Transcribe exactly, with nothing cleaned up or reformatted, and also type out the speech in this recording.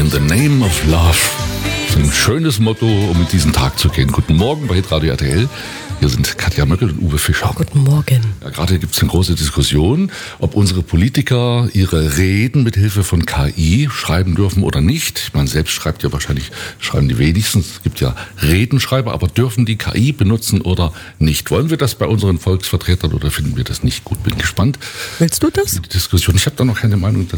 In the Name of Love. Das ist ein schönes Motto, um in diesen Tag zu gehen. Guten Morgen bei Hitradio R T L. Hier sind Katja Möckel und Uwe Fischer. Guten Morgen. Ja, gerade gibt es eine große Diskussion, ob unsere Politiker ihre Reden mit Hilfe von K I schreiben dürfen oder nicht. Man selbst schreibt ja wahrscheinlich, schreiben die wenigsten. Es gibt ja Redenschreiber, aber dürfen die K I benutzen oder nicht? Wollen wir das bei unseren Volksvertretern oder finden wir das nicht gut? Bin gespannt. Willst du das? Die Diskussion. Ich habe da noch keine Meinung